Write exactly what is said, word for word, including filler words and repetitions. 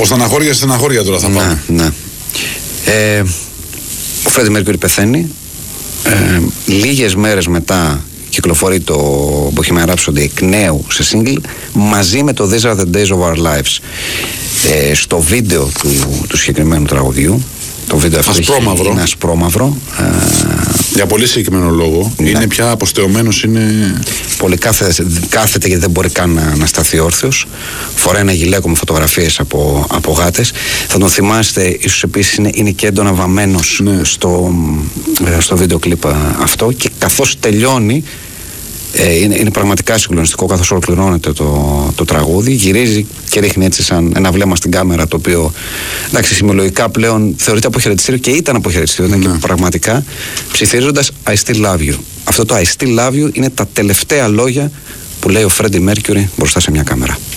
Από στεναχώρια σε στεναχώρια τώρα θα ναι, πάμε. Ναι. Ε, ο Φρέντι Μέρκιουρι πεθαίνει. Ε, λίγες μέρες μετά κυκλοφορεί το Bohemian Rhapsody εκ νέου σε single μαζί με το These Are The Days of Our Lives. Ε, στο βίντεο του, του συγκεκριμένου τραγουδιού, το βίντεο αυτό ασπρόμαυρο. Είναι ασπρόμαυρο. Ε, για πολύ συγκεκριμένο λόγο. Ναι. Είναι πια αποστεωμένος, είναι... Πολύ κάθεται, κάθεται γιατί δεν μπορεί καν να, να σταθεί όρθιος. Φοράει ένα γυλαίκο με φωτογραφίες από, από γάτες. Θα τον θυμάστε, ίσως επίσης είναι, είναι και έντονα βαμμένος, ναι, στο, στο βίντεο κλιπ αυτό, και καθώς τελειώνει, ε, είναι, είναι πραγματικά συγκλονιστικό, καθώς ολοκληρώνεται το, το τραγούδι, γυρίζει και ρίχνει έτσι σαν ένα βλέμμα στην κάμερα, το οποίο, εντάξει, σημειολογικά πλέον θεωρείται αποχαιρετιστήριο, και ήταν αποχαιρετιστήριο, ήταν, ναι, και πραγματικά, ψιθυρίζοντας I still love you. Αυτό το I still love you είναι τα τελευταία λόγια που λέει ο Φρέντι Μέρκιουρι μπροστά σε μια κάμερα.